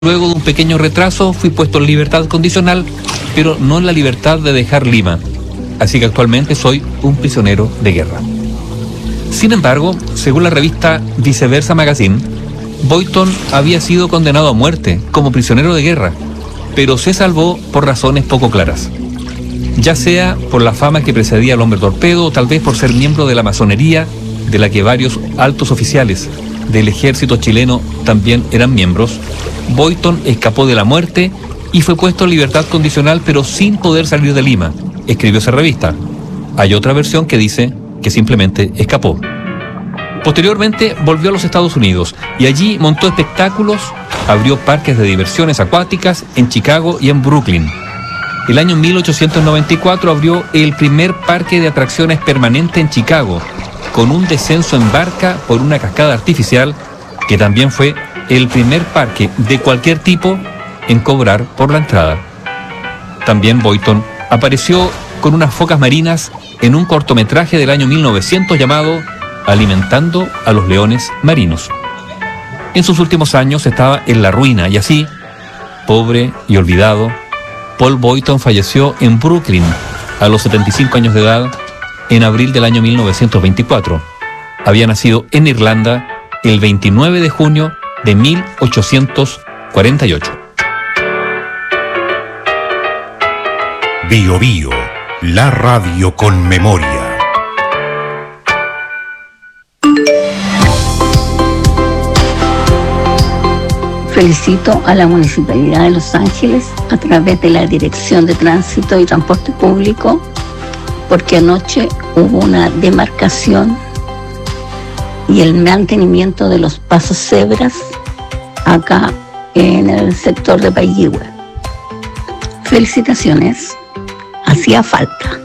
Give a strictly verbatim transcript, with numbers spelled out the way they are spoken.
Luego de un pequeño retraso fui puesto en libertad condicional, pero no en la libertad de dejar Lima. Así que actualmente soy un prisionero de guerra. Sin embargo, según la revista Viceversa Magazine, Boyton había sido condenado a muerte como prisionero de guerra, pero se salvó por razones poco claras. Ya sea por la fama que precedía al hombre torpedo, o tal vez por ser miembro de la masonería, de la que varios altos oficiales del ejército chileno también eran miembros, Boyton escapó de la muerte y fue puesto en libertad condicional, pero sin poder salir de Lima, escribió esa revista. Hay otra versión que dice que simplemente escapó. Posteriormente volvió a los Estados Unidos y allí montó espectáculos, abrió parques de diversiones acuáticas en Chicago y en Brooklyn. El año mil ochocientos noventa y cuatro abrió el primer parque de atracciones permanente en Chicago, con un descenso en barca por una cascada artificial, que también fue el primer parque de cualquier tipo en cobrar por la entrada. También Boyton apareció con unas focas marinas en un cortometraje del año mil novecientos llamado Alimentando a los leones marinos. En sus últimos años estaba en la ruina y así, pobre y olvidado, Paul Boyton falleció en Brooklyn a los setenta y cinco años de edad en abril del año mil novecientos veinticuatro. Había nacido en Irlanda el veintinueve de junio de mil ochocientos cuarenta y ocho. Bio Bio, la radio con memoria. Felicito a la Municipalidad de Los Ángeles a través de la Dirección de Tránsito y Transporte Público, porque anoche hubo una demarcación y el mantenimiento de los pasos cebras acá en el sector de Payihue. Felicitaciones, hacía falta.